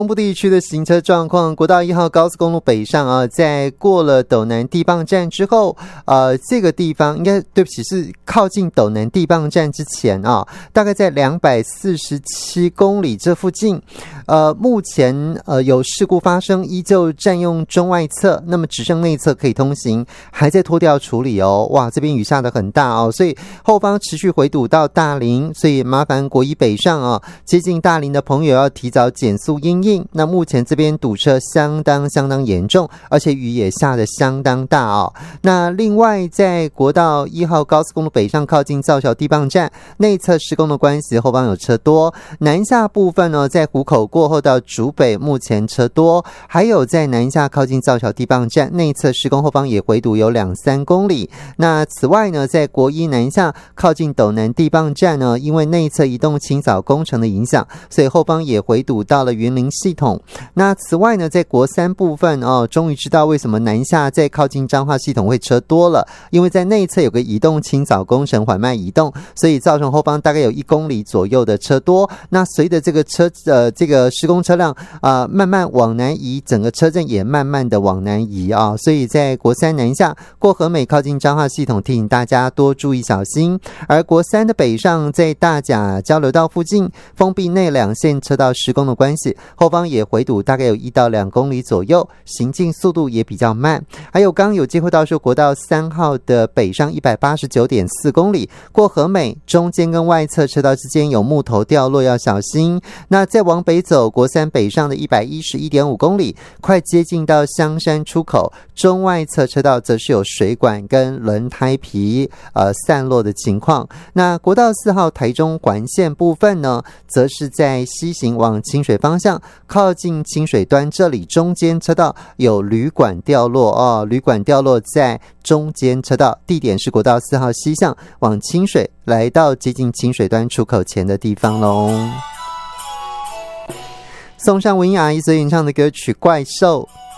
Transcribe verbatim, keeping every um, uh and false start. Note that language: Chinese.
东部地区的行车状况，国道一号高速公路北上啊，在过了斗南地磅站之后，呃，这个地方应该对不起是靠近斗南地磅站之前啊，大概在两百四十七公里这附近，呃，目前呃有事故发生，依旧占用中外侧，那么只剩内侧可以通行，还在拖吊处理哦。哇，这边雨下得很大哦，所以后方持续回堵到大林，所以麻烦国一北上啊，接近大林的朋友要提早减速因应。那目前这边堵车相当相当严重，而且雨也下得相当大哦。那另外在国道一号高速公路北上靠近造桥地磅站内侧施工的关系，后方有车多。南下部分呢，在湖口过后到竹北目前车多，还有在南下靠近造桥地磅站内侧施工后方也回堵有两三公里。那此外呢，在国一南下靠近斗南地磅站呢，因为内侧移动清扫工程的影响，所以后方也回堵到了云林系统。那此外呢，在国三部分哦，终于知道为什么南下在靠近彰化系统会车多了，因为在内侧有个移动清扫工程缓慢移动，所以造成后方大概有一公里左右的车多。那随着这个车呃这个施工车辆啊、呃、慢慢往南移，整个车阵也慢慢的往南移啊，所以在国三南下过和美靠近彰化系统，提醒大家多注意小心。而国三的北上在大甲交流道附近封闭内两线车道施工的关系，后方也回堵大概有一到两公里左右，行进速度也比较慢。还有刚有机会到说国道三号的北上 一百八十九点四公里，过和美中间跟外侧车道之间有木头掉落要小心。那再往北走，国三北上的 一百一十一点五公里，快接近到香山出口，中外侧车道则是有水管跟轮胎皮呃散落的情况。那国道四号台中环线部分呢，则是在西行往清水方向，靠近清水端这里中间车道有旅馆掉落哦，旅馆掉落在中间车道，地点是国道四号西向往清水，来到接近清水端出口前的地方咯。送上文雅阿姨所演唱的歌曲《怪兽》。